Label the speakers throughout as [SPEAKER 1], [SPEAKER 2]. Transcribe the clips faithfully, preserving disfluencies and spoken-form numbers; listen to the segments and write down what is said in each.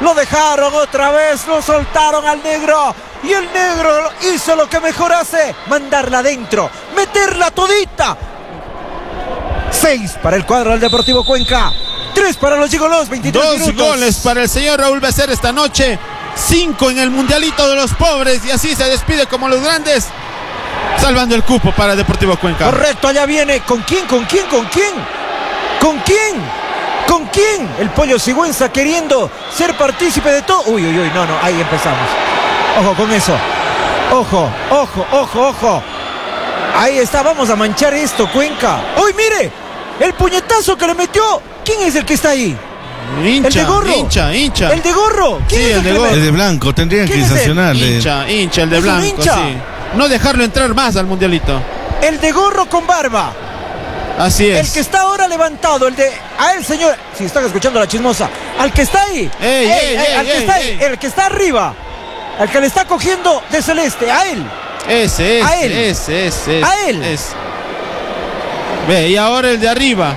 [SPEAKER 1] Lo dejaron otra vez, lo soltaron al negro. Y el negro hizo lo que mejor hace: mandarla adentro, meterla todita. Seis para el cuadro del Deportivo Cuenca. Tres para los gigolos, veintitrés
[SPEAKER 2] Dos
[SPEAKER 1] minutos.
[SPEAKER 2] goles para el señor Raúl Becerra esta noche. Cinco en el Mundialito de los Pobres. Y así se despide como los grandes, salvando el cupo para Deportivo Cuenca.
[SPEAKER 1] Correcto, allá viene. ¿Con quién? ¿Con quién? ¿Con quién? ¿Con quién? ¿Con quién? El Pollo Sigüenza queriendo ser partícipe de todo. Uy, uy, uy, no, no, ahí empezamos. Ojo con eso. Ojo, ojo, ojo, ojo. Ahí está, vamos a manchar esto, Cuenca. ¡Uy, mire! El puñetazo que le metió. ¿Quién es el que está ahí?
[SPEAKER 2] Hincha,
[SPEAKER 1] el de gorro.
[SPEAKER 2] hincha, hincha.
[SPEAKER 1] El de gorro. ¿Quién
[SPEAKER 2] Sí,
[SPEAKER 1] es el,
[SPEAKER 2] el de
[SPEAKER 1] que
[SPEAKER 2] gorro.
[SPEAKER 1] le-
[SPEAKER 3] El de blanco, tendrían
[SPEAKER 1] ¿Quién
[SPEAKER 3] que
[SPEAKER 1] es él?
[SPEAKER 3] sancionarle.
[SPEAKER 2] Hincha, hincha, el de
[SPEAKER 1] Es un
[SPEAKER 2] blanco,
[SPEAKER 1] hincha.
[SPEAKER 2] sí. No dejarlo entrar más al Mundialito.
[SPEAKER 1] El de gorro con barba.
[SPEAKER 2] Así es.
[SPEAKER 1] El que está ahora levantado, el de... A él, señor, si están escuchando la chismosa, al que está ahí,
[SPEAKER 2] Ey,
[SPEAKER 1] ey,
[SPEAKER 2] ey,
[SPEAKER 1] ey,
[SPEAKER 2] ey,
[SPEAKER 1] al que
[SPEAKER 2] ey,
[SPEAKER 1] está
[SPEAKER 2] ey.
[SPEAKER 1] ahí, el que está arriba, al que le está cogiendo de celeste, a él,
[SPEAKER 2] Ese, ese,
[SPEAKER 1] A él.
[SPEAKER 2] ese, ese.
[SPEAKER 1] A él.
[SPEAKER 2] ese. Ve, y ahora el de arriba.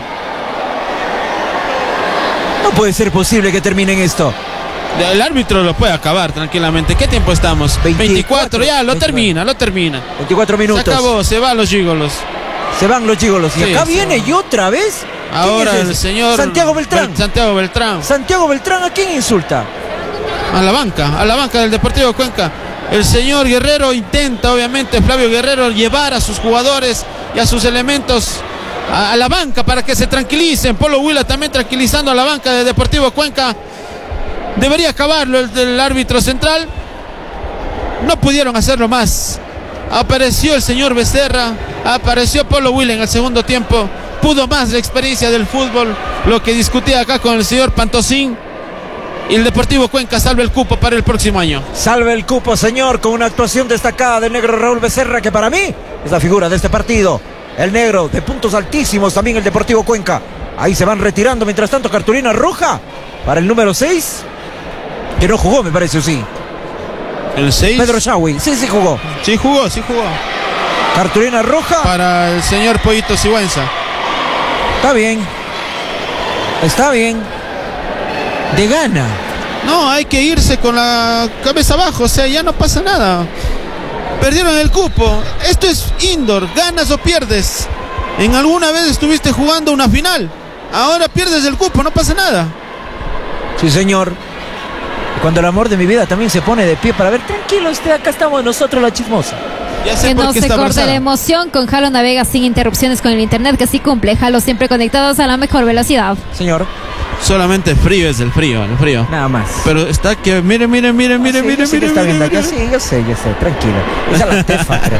[SPEAKER 1] no puede ser posible que terminen esto.
[SPEAKER 2] El árbitro lo puede acabar tranquilamente. ¿Qué tiempo estamos?
[SPEAKER 1] veinticuatro,
[SPEAKER 2] veinticuatro, ya, lo
[SPEAKER 1] veinticuatro.
[SPEAKER 2] termina, lo termina.
[SPEAKER 1] veinticuatro minutos.
[SPEAKER 2] Se acabó, se va a los gigolos.
[SPEAKER 1] Se van los gigolos. Y
[SPEAKER 2] Sí,
[SPEAKER 1] acá
[SPEAKER 2] sí.
[SPEAKER 1] viene y otra vez. ¿Quién
[SPEAKER 2] Ahora
[SPEAKER 1] es
[SPEAKER 2] el
[SPEAKER 1] ese?
[SPEAKER 2] señor
[SPEAKER 1] Santiago Beltrán.
[SPEAKER 2] Bel- Santiago Beltrán.
[SPEAKER 1] Santiago Beltrán, ¿a quién insulta?
[SPEAKER 2] A la banca, a la banca del Deportivo Cuenca. El señor Guerrero intenta, obviamente, Flavio Guerrero, llevar a sus jugadores y a sus elementos a, a la banca para que se tranquilicen. Polo Huila también tranquilizando a la banca de Deportivo Cuenca. Debería acabarlo el del árbitro central. No pudieron hacerlo más. Apareció el señor Becerra, apareció Polo Huila en el segundo tiempo. Pudo más la experiencia del fútbol, lo que discutía acá con el señor Pantosín. Y el Deportivo Cuenca salva el cupo para el próximo año.
[SPEAKER 1] Salve el cupo, señor, con una actuación destacada del negro Raúl Becerra, que para mí es la figura de este partido. El negro de puntos altísimos, también el Deportivo Cuenca. Ahí se van retirando, mientras tanto, cartulina roja para el número seis, que no jugó, me parece, ¿o sí?
[SPEAKER 2] El seis.
[SPEAKER 1] Pedro Shawi, sí, sí jugó.
[SPEAKER 2] Sí jugó, sí jugó.
[SPEAKER 1] Cartulina roja.
[SPEAKER 2] Para el señor Pollito Sigüenza.
[SPEAKER 1] Está bien. Está bien. De gana.
[SPEAKER 2] No, hay que irse con la cabeza abajo, o sea, ya no pasa nada. Perdieron el cupo. Esto es indoor, ganas o pierdes. En alguna vez estuviste jugando una final. Ahora pierdes el cupo, no pasa nada.
[SPEAKER 1] Sí, señor. Cuando el amor de mi vida también se pone de pie para ver, tranquilo usted, acá estamos nosotros, la chismosa.
[SPEAKER 2] Ya sé
[SPEAKER 4] Que
[SPEAKER 2] por
[SPEAKER 4] no
[SPEAKER 2] qué
[SPEAKER 4] se
[SPEAKER 2] está
[SPEAKER 4] corte
[SPEAKER 2] abrazada.
[SPEAKER 4] la emoción con Halo navega sin interrupciones con el internet, que sí cumple. Halo siempre conectados a la mejor velocidad.
[SPEAKER 1] Señor,
[SPEAKER 2] Solamente frío es el frío, el frío.
[SPEAKER 1] nada más.
[SPEAKER 2] Pero está que, mire, mire, mire, mire,
[SPEAKER 1] Sí,
[SPEAKER 2] mire,
[SPEAKER 1] yo sé que
[SPEAKER 2] mire,
[SPEAKER 1] está
[SPEAKER 2] mire,
[SPEAKER 1] viendo
[SPEAKER 2] mire.
[SPEAKER 1] acá. Sí, yo sé, yo sé, tranquilo. Esa es la tefa, creo.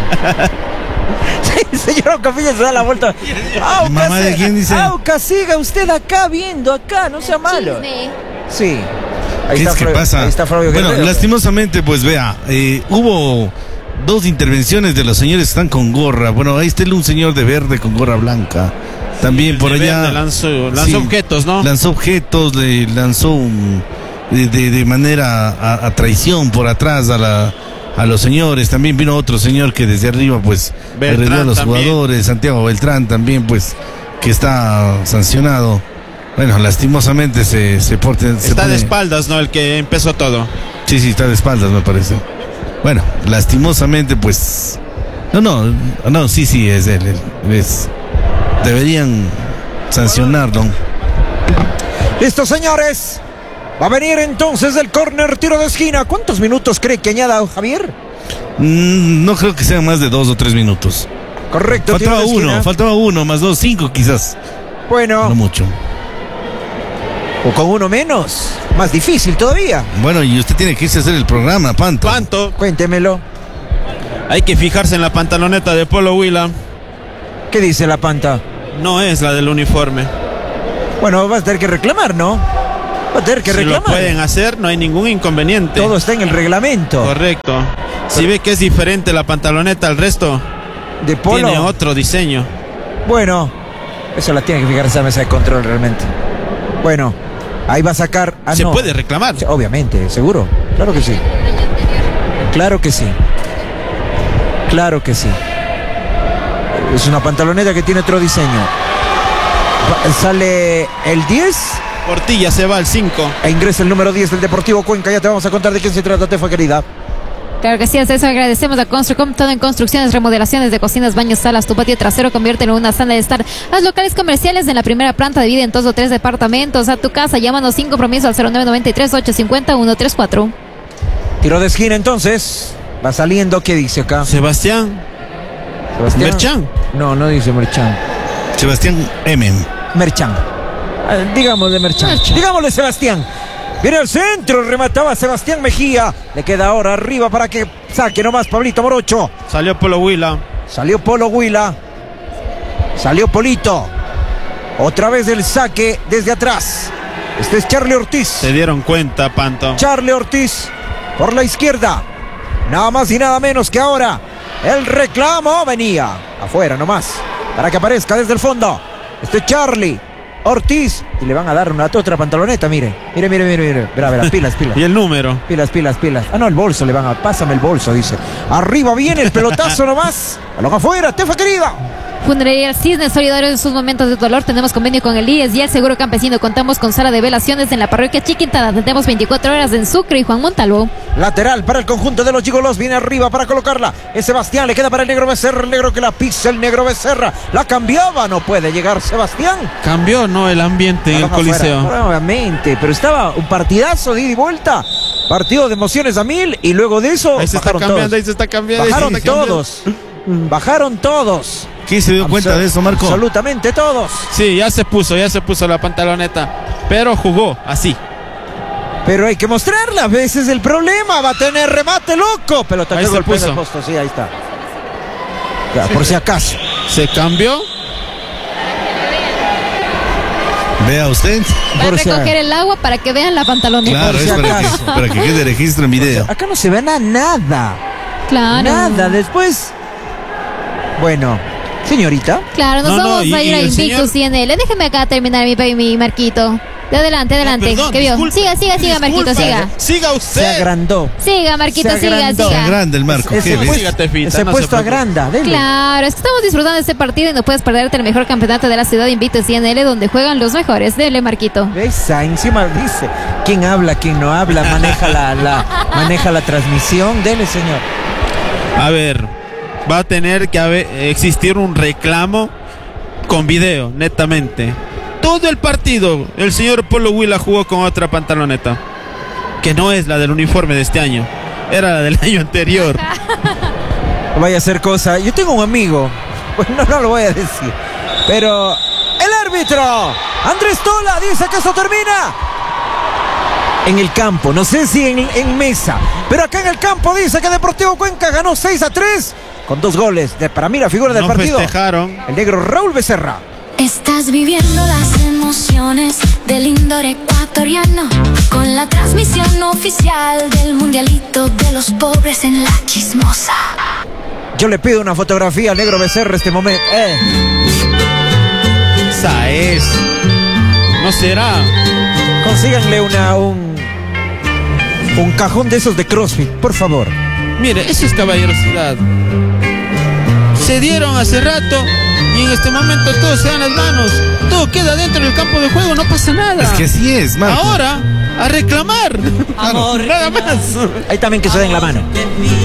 [SPEAKER 1] Sí, señor Ocamilla se da la vuelta. Auca,
[SPEAKER 3] ¿Mamá de
[SPEAKER 1] se-
[SPEAKER 3] quién dice?
[SPEAKER 1] Auca, siga usted acá viendo, acá, no sea malo. Sí. Ahí
[SPEAKER 3] ¿Qué
[SPEAKER 1] está
[SPEAKER 3] es que
[SPEAKER 1] Flavio-
[SPEAKER 3] pasa?
[SPEAKER 1] Ahí está Flavio
[SPEAKER 3] Bueno,
[SPEAKER 1] Guerrero.
[SPEAKER 3] lastimosamente, pues vea, eh, hubo dos intervenciones de los señores que están con gorra. Bueno, ahí está un señor de verde con gorra blanca. También por
[SPEAKER 2] De
[SPEAKER 3] allá.
[SPEAKER 2] verde lanzó, lanzó
[SPEAKER 3] Sí,
[SPEAKER 2] objetos, ¿no?
[SPEAKER 3] Lanzó objetos, le lanzó un- de, de- de manera a, a traición por atrás a la a los señores. También vino otro señor que desde arriba pues
[SPEAKER 2] Beltrán
[SPEAKER 3] agredió a los
[SPEAKER 2] también.
[SPEAKER 3] jugadores. Santiago Beltrán también pues que está sancionado. Bueno, lastimosamente se, se, porte- se
[SPEAKER 2] Está
[SPEAKER 3] pone-
[SPEAKER 2] de espaldas, ¿no? El que empezó todo.
[SPEAKER 3] Sí, sí, está de espaldas, me parece. Bueno, lastimosamente, pues. No, no, no, sí, sí, es él. él, es- Deberían sancionarlo.
[SPEAKER 1] Listo, señores. Va a venir entonces el córner, tiro de esquina. ¿Cuántos minutos cree que añada Javier?
[SPEAKER 3] Mm, no creo que sean más de dos o tres minutos.
[SPEAKER 1] Correcto, tiro
[SPEAKER 3] Faltaba
[SPEAKER 1] de esquina.
[SPEAKER 3] uno, faltaba uno, más dos, cinco quizás.
[SPEAKER 1] Bueno,
[SPEAKER 3] No mucho.
[SPEAKER 1] o con uno menos. Más difícil todavía.
[SPEAKER 3] Bueno, y usted tiene que irse a hacer el programa, Panto.
[SPEAKER 2] Panto,
[SPEAKER 1] Cuéntemelo.
[SPEAKER 2] hay que fijarse en la pantaloneta de Polo Huila.
[SPEAKER 1] ¿Qué dice la panta?
[SPEAKER 2] No es la del uniforme.
[SPEAKER 1] Bueno, vas a tener que reclamar, ¿no? Va a tener que
[SPEAKER 2] Si lo
[SPEAKER 1] reclamar.
[SPEAKER 2] pueden hacer, no hay ningún inconveniente.
[SPEAKER 1] Todo está en el reglamento.
[SPEAKER 2] Correcto. Si ve que es diferente la pantaloneta al resto,
[SPEAKER 1] De Polo.
[SPEAKER 2] tiene otro diseño.
[SPEAKER 1] Bueno, eso la tiene que fijar esa mesa de control realmente. Bueno, ahí va a sacar. Ah,
[SPEAKER 2] Se
[SPEAKER 1] no.
[SPEAKER 2] puede reclamar.
[SPEAKER 1] Sí, obviamente, seguro. Claro que sí. Claro que sí. Claro que sí. Es una pantaloneta que tiene otro diseño. Va- Sale el diez
[SPEAKER 2] Portilla se va al cinco.
[SPEAKER 1] E ingresa el número diez del Deportivo Cuenca. Ya te vamos a contar de quién se trata, Tefa querida.
[SPEAKER 4] Claro que sí, es eso. Agradecemos a Construcom, todo en construcciones, remodelaciones de cocinas, baños, salas. Tu patio trasero, conviértelo en una sala de estar. Haz locales comerciales en la primera planta, divide en dos o tres departamentos. A tu casa, llámanos sin compromiso al cero nueve nueve tres, ocho cinco cero, uno tres cuatro.
[SPEAKER 1] Tiro de esquina entonces. Va saliendo, ¿qué dice acá?
[SPEAKER 2] Sebastián.
[SPEAKER 1] Sebastián.
[SPEAKER 2] Merchan.
[SPEAKER 1] No, no dice Merchan.
[SPEAKER 3] Sebastián M.
[SPEAKER 1] Merchan. Ah, digámosle Merchan.
[SPEAKER 2] Merchan.
[SPEAKER 1] Digámosle Sebastián. Viene al centro, remataba Sebastián Mejía. Le queda ahora arriba para que saque nomás Pablito Morocho.
[SPEAKER 2] Salió Polo Huila.
[SPEAKER 1] Salió Polo Huila. Salió Polito. Otra vez el saque desde atrás. Este es Charlie Ortiz.
[SPEAKER 2] Se dieron cuenta, Panto.
[SPEAKER 1] Charlie Ortiz por la izquierda. Nada más y nada menos que ahora el reclamo venía afuera nomás para que aparezca desde el fondo. Este es Charlie Ortiz y le van a dar una otra pantaloneta, mire. Mire, mire, mire, mire. Verá, verá, pilas, pilas.
[SPEAKER 2] Y el número.
[SPEAKER 1] Pilas, pilas, pilas. Ah, no, el bolso le van a... Pásame el bolso, dice. Arriba viene el pelotazo nomás. Balón afuera, Tefa querida.
[SPEAKER 4] Funeraria El Cisne, solidario en sus momentos de dolor. Tenemos convenio con el I E S y el Seguro Campesino. Contamos con sala de velaciones en la parroquia Chiquintada. Tenemos veinticuatro horas en Sucre y Juan Montalvo.
[SPEAKER 1] Lateral para el conjunto de los gigolos. Viene arriba para colocarla. Es Sebastián, le queda para el negro Becerra. El negro que la pisa, el negro Becerra. La cambiaba, no puede llegar Sebastián.
[SPEAKER 2] Cambió, ¿no? El ambiente en el
[SPEAKER 1] Balón
[SPEAKER 2] Coliseo.
[SPEAKER 1] afuera, obviamente, pero estaba un partidazo de ida y vuelta. Partido de emociones a mil y luego de eso
[SPEAKER 2] Ahí se está
[SPEAKER 1] bajaron
[SPEAKER 2] cambiando,
[SPEAKER 1] todos.
[SPEAKER 2] ahí se está cambiando. ahí se
[SPEAKER 1] Bajaron
[SPEAKER 2] está cambiando.
[SPEAKER 1] todos. Bajaron todos.
[SPEAKER 3] ¿Quién se dio cuenta de eso, Marco?
[SPEAKER 1] Absolutamente todos.
[SPEAKER 2] Sí, ya se puso, ya se puso la pantaloneta. Pero jugó así.
[SPEAKER 1] Pero hay que mostrarla, ese es el problema. Va a tener remate loco. Pelota
[SPEAKER 2] Ahí
[SPEAKER 1] que
[SPEAKER 2] se
[SPEAKER 1] golpea en el
[SPEAKER 2] puso.
[SPEAKER 1] posto, sí, ahí está. Ya, por si acaso.
[SPEAKER 2] Se cambió.
[SPEAKER 3] Vea usted.
[SPEAKER 4] Va a
[SPEAKER 1] Por si
[SPEAKER 4] recoger el agua para que vean la pantaloneta.
[SPEAKER 3] Claro,
[SPEAKER 1] si
[SPEAKER 3] es para que,
[SPEAKER 1] acaso.
[SPEAKER 3] para que quede registro en video.
[SPEAKER 1] Acá no se ve na- nada.
[SPEAKER 4] Claro.
[SPEAKER 1] Nada. Después. Bueno, señorita.
[SPEAKER 4] Claro, nos
[SPEAKER 2] No, no,
[SPEAKER 4] vamos
[SPEAKER 2] y-
[SPEAKER 4] a ir
[SPEAKER 2] y
[SPEAKER 4] a
[SPEAKER 2] el
[SPEAKER 4] Invictus
[SPEAKER 2] señor-
[SPEAKER 4] C N L. Déjeme acá terminar mi, mi Marquito. De adelante, adelante.
[SPEAKER 2] No, perdón,
[SPEAKER 4] ¿Qué vio?
[SPEAKER 2] disculpe,
[SPEAKER 4] Siga, siga, siga, Marquito,
[SPEAKER 2] disculpe.
[SPEAKER 4] siga.
[SPEAKER 2] Siga
[SPEAKER 1] Se
[SPEAKER 2] usted.
[SPEAKER 1] agrandó.
[SPEAKER 4] Siga, Marquito,
[SPEAKER 1] Se
[SPEAKER 4] siga,
[SPEAKER 1] agrandó.
[SPEAKER 3] Se
[SPEAKER 4] siga.
[SPEAKER 3] agranda el Marco.
[SPEAKER 1] Ese
[SPEAKER 3] ¿qué ves?
[SPEAKER 1] puesto,
[SPEAKER 2] Siga, Tefita,
[SPEAKER 1] ese
[SPEAKER 2] no se
[SPEAKER 1] puesto
[SPEAKER 2] preocupe.
[SPEAKER 1] agranda. Dele.
[SPEAKER 4] Claro, es que estamos disfrutando de este partido y no puedes perderte el mejor campeonato de la ciudad Invictus C N L donde juegan los mejores. Dele, Marquito.
[SPEAKER 1] Esa, encima dice quién habla, quién no habla, maneja la, la, maneja la transmisión. Dele, señor.
[SPEAKER 2] A ver, va a tener que haber, existir un reclamo con video, netamente. Todo el partido, el señor Polo Huila jugó con otra pantaloneta, que no es la del uniforme de este año, era la del año anterior.
[SPEAKER 1] No vaya a ser cosa. Yo tengo un amigo, pues no, no lo voy a decir, pero el árbitro, Andrés Tola, dice que eso termina en el campo, no sé si en, en mesa, pero acá en el campo dice que Deportivo Cuenca ganó seis a tres con dos goles. De, para mí la figura del
[SPEAKER 2] No
[SPEAKER 1] partido,
[SPEAKER 2] festejaron.
[SPEAKER 1] el negro Raúl Becerra.
[SPEAKER 5] Estás viviendo las emociones del indoor ecuatoriano con la transmisión oficial del mundialito de los pobres en la chismosa.
[SPEAKER 1] Yo le pido una fotografía al negro Becerra este momento. Eh.
[SPEAKER 2] Esa es. No será.
[SPEAKER 1] Consíganle una, un, un cajón de esos de CrossFit, por favor.
[SPEAKER 2] Mire, eso es caballerosidad. Se dieron hace rato y en este momento todo se dan las manos. Todo queda dentro del campo de juego, no pasa nada.
[SPEAKER 3] Es que así es, Marco.
[SPEAKER 2] Ahora, a reclamar.
[SPEAKER 3] Claro.
[SPEAKER 2] Nada más.
[SPEAKER 1] Ahí también que se den la mano.